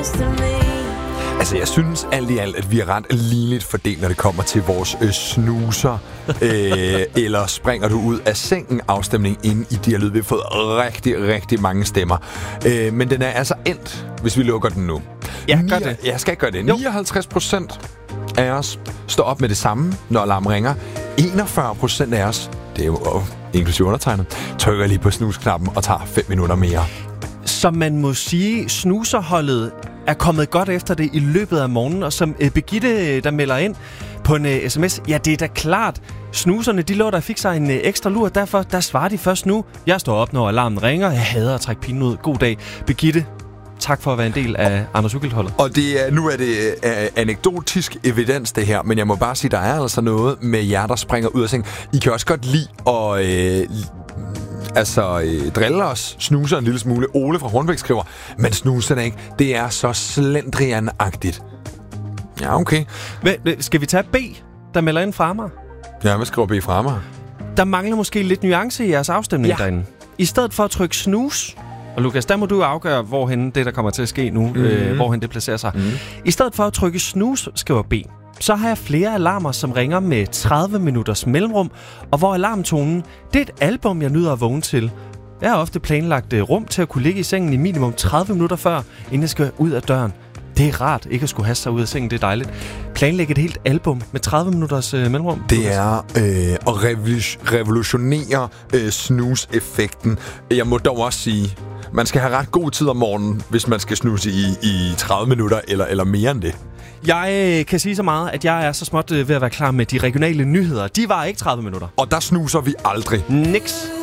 Altså, jeg synes alt i alt, at vi er ret ligeligt fordelt, når det kommer til vores snuser. Eller springer du ud af sengen afstemning inde i Dialyd. Vi har fået rigtig, rigtig mange stemmer. Men den er altså endt, hvis vi lukker den nu. Ja, gør det. Jeg skal ikke gøre det. 59% af os står op med det samme, når alarmen ringer. 41% af os, det er jo inklusive undertegnet, trykker lige på snusknappen og tager 5 minutter mere. Så man må sige, snuserholdet er kommet godt efter det i løbet af morgenen, og som Birgitte, der melder ind på en sms, ja, det er da klart. Snuserne, de lå der fik sig en ekstra lur, derfor der svarer de først nu. Jeg står op, når alarmen ringer. Jeg hader at trække pinen ud. God dag. Birgitte, tak for at være en del af Anders Ugilt-holdet. Og nu er det anekdotisk evidens, det her, men jeg må bare sige, der er altså noget med jer, der springer ud af sengen. I kan også godt lide at drille os, snuser en lille smule. Ole fra Hornbæk skriver, men snuser ikke. Det er så slendrianagtigt. Ja, okay. Skal vi tage B, der melder ind fra mig? Ja, hvad skriver B fra mig? Der mangler måske lidt nuance i jeres afstemning derinde. I stedet for at trykke snus, og Lukas, der må du afgøre, hvorhen det, der kommer til at ske nu, hvorhen det placerer sig. I stedet for at trykke snus, skriver B, så har jeg flere alarmer, som ringer med 30 minutters mellemrum, og hvor alarmtonen, det er et album, jeg nyder at vågne til. Jeg har ofte planlagt rum til at kunne ligge i sengen i minimum 30 minutter før, inden jeg skal ud af døren. Det er rart ikke at skulle haste sig ud af sengen, det er dejligt. Planlægge et helt album med 30 minutters mellemrum. Det er at revolutionere snus-effekten. Jeg må dog også sige, man skal have ret god tid om morgenen, hvis man skal snuse i 30 minutter eller mere end det. Jeg kan sige så meget, at jeg er så småt ved at være klar med de regionale nyheder. De var ikke 30 minutter. Og der snuser vi aldrig. Niks.